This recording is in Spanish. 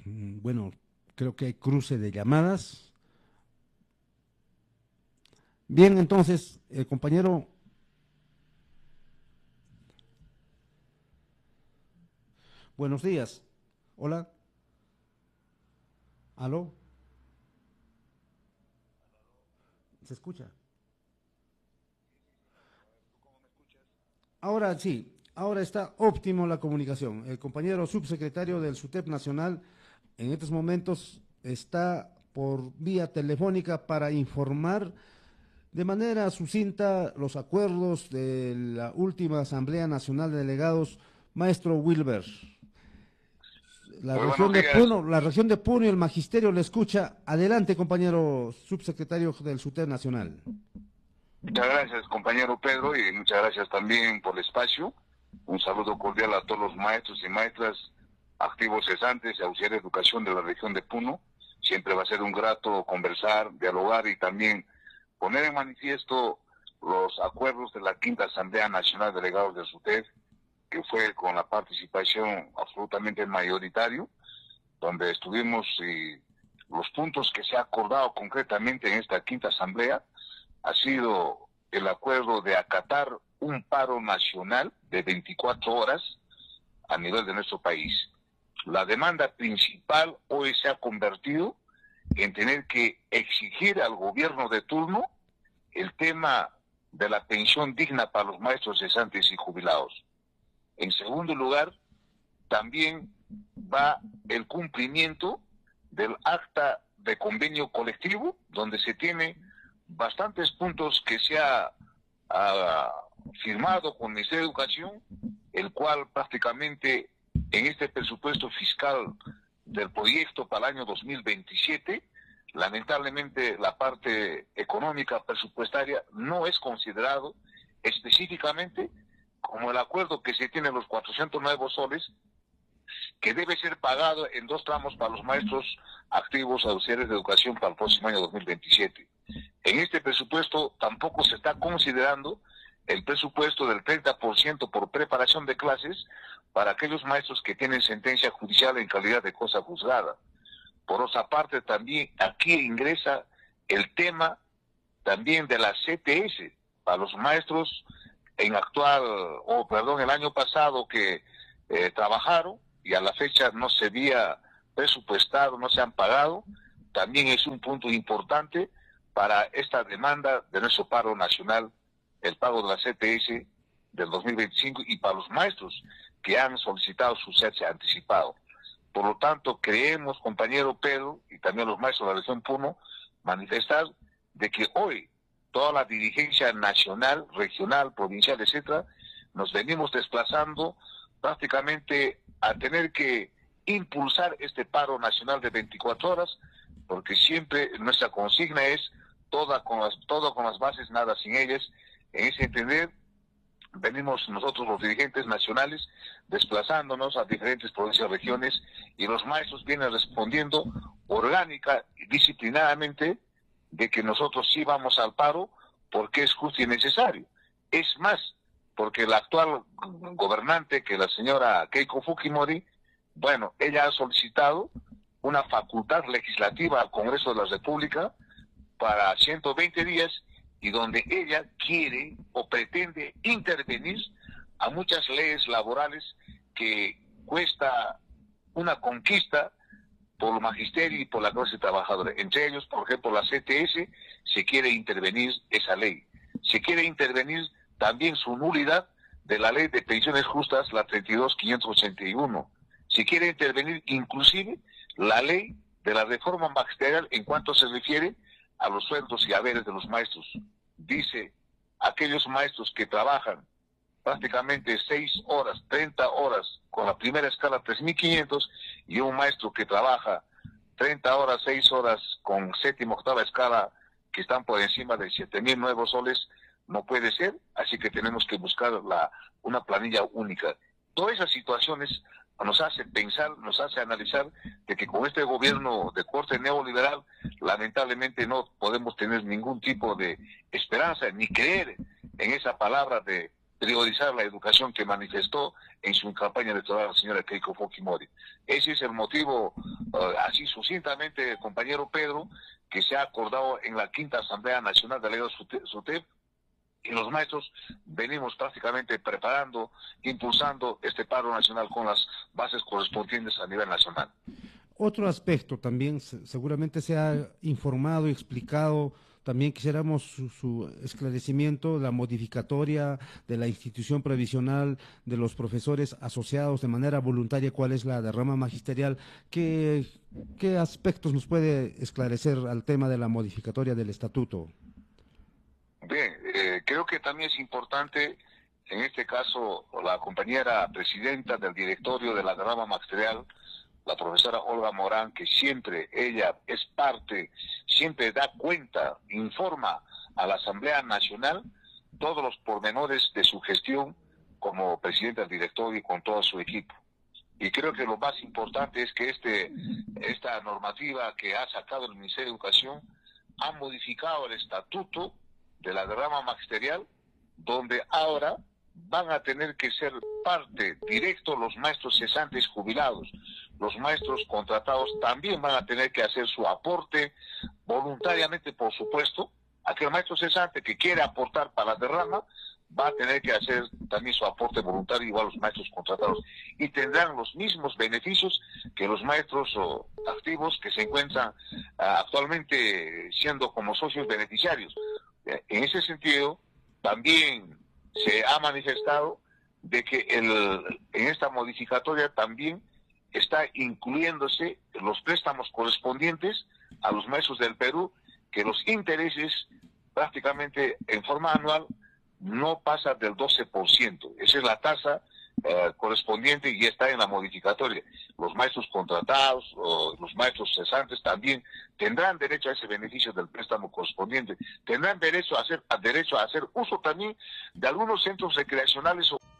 Bueno, creo que hay cruce de llamadas. Bien, entonces, compañero, buenos días. Hola, aló, ¿se escucha? Ahora sí, ahora está óptimo la comunicación. El compañero subsecretario del SUTEP Nacional en estos momentos está por vía telefónica para informar de manera sucinta los acuerdos de la última Asamblea Nacional de Delegados, maestro Wilber. La Muy región buenos de días. Puno, la región de Puno y el magisterio le escucha. Adelante, compañero subsecretario del SUTEP Nacional. Muchas gracias, compañero Pedro, y muchas gracias también por el espacio. Un saludo cordial a todos los maestros y maestras activos cesantes y auxiliares de educación de la región de Puno. Siempre va a ser un grato conversar, dialogar y también poner en manifiesto los acuerdos de la Quinta Asamblea Nacional de Delegados del SUTEP, que fue con la participación absolutamente mayoritaria, donde estuvimos y los puntos que se ha acordado concretamente en esta Quinta Asamblea ha sido el acuerdo de acatar un paro nacional de 24 horas a nivel de nuestro país. La demanda principal hoy se ha convertido en tener que exigir al gobierno de turno el tema de la pensión digna para los maestros cesantes y jubilados. En segundo lugar, también va el cumplimiento del acta de convenio colectivo, donde se tiene bastantes puntos que se ha firmado con el Ministerio de Educación, el cual prácticamente en este presupuesto fiscal del proyecto para el año 2027, lamentablemente la parte económica presupuestaria no es considerado específicamente como el acuerdo que se tiene los 400 nuevos soles, que debe ser pagado en dos tramos para los maestros activos auxiliares de educación para el próximo año 2027. En este presupuesto tampoco se está considerando el presupuesto del 30% por preparación de clases para aquellos maestros que tienen sentencia judicial en calidad de cosa juzgada. Por otra parte, también aquí ingresa el tema también de la CTS para los maestros en actual, o perdón, el año pasado que trabajaron y a la fecha no se había presupuestado, no se han pagado. También es un punto importante para esta demanda de nuestro paro nacional, el pago de la CTS del 2025 y para los maestros que han solicitado su cese anticipado. Por lo tanto, creemos, compañero Pedro, y también los maestros de la región Puno, manifestar de que hoy toda la dirigencia nacional, regional, provincial, etcétera, nos venimos desplazando prácticamente a tener que impulsar este paro nacional de 24 horas, porque siempre nuestra consigna es todo con las bases, nada sin ellas. En ese entender, venimos nosotros los dirigentes nacionales desplazándonos a diferentes provincias y regiones, y los maestros vienen respondiendo orgánica y disciplinadamente de que nosotros sí vamos al paro porque es justo y necesario. Es más, porque la actual gobernante, que la señora Keiko Fujimori, bueno, ella ha solicitado una facultad legislativa al Congreso de la República para 120 días, y donde ella quiere o pretende intervenir a muchas leyes laborales que cuesta una conquista por el magisterio y por la clase trabajadora. Entre ellos, por ejemplo, la CTS, se quiere intervenir esa ley. Se quiere intervenir también su nulidad de la ley de pensiones justas, la 32.581. Se quiere intervenir inclusive la ley de la reforma magisterial en cuanto se refiere a los sueldos y haberes de los maestros. Dice, aquellos maestros que trabajan prácticamente 6 horas, 30 horas con la primera escala 3.500, y un maestro que trabaja 30 horas, 6 horas con séptima, octava escala, que están por encima de 7.000 nuevos soles, no puede ser. Así que tenemos que buscar una planilla única. Todas esas situaciones nos hace pensar, nos hace analizar de que con este gobierno de corte neoliberal, lamentablemente no podemos tener ningún tipo de esperanza ni creer en esa palabra de priorizar la educación que manifestó en su campaña electoral la señora Keiko Fujimori. Ese es el motivo, así sucintamente, compañero Pedro, que se ha acordado en la quinta Asamblea Nacional de la SUTEP, y los maestros venimos prácticamente preparando, impulsando este paro nacional con las bases correspondientes a nivel nacional. Otro aspecto también, seguramente se ha informado y explicado, también quisiéramos su esclarecimiento, la modificatoria de la institución previsional de los profesores asociados de manera voluntaria, cuál es la rama magisterial, qué aspectos nos puede esclarecer al tema de la modificatoria del estatuto. Bien, creo que también es importante, en este caso, la compañera presidenta del directorio de la rama magisterial, la profesora Olga Morán, que siempre ella es parte, siempre da cuenta, informa a la Asamblea Nacional todos los pormenores de su gestión como presidenta del directorio y con todo su equipo. Y creo que lo más importante es que esta normativa que ha sacado el Ministerio de Educación ha modificado el estatuto de la rama magisterial, donde ahora van a tener que ser parte directo los maestros cesantes jubilados. Los maestros contratados también van a tener que hacer su aporte voluntariamente, por supuesto. Aquel maestro cesante que quiere aportar para la rama va a tener que hacer también su aporte voluntario, igual los maestros contratados, y tendrán los mismos beneficios que los maestros activos que se encuentran actualmente siendo como socios beneficiarios. En ese sentido, también se ha manifestado de que en esta modificatoria también está incluyéndose los préstamos correspondientes a los maestros del Perú, que los intereses prácticamente en forma anual no pasa del 12%. Esa es la tasa correspondiente y está en la modificatoria. Los maestros contratados o los maestros cesantes también tendrán derecho a ese beneficio del préstamo correspondiente. Tendrán derecho a hacer uso también de algunos centros recreacionales o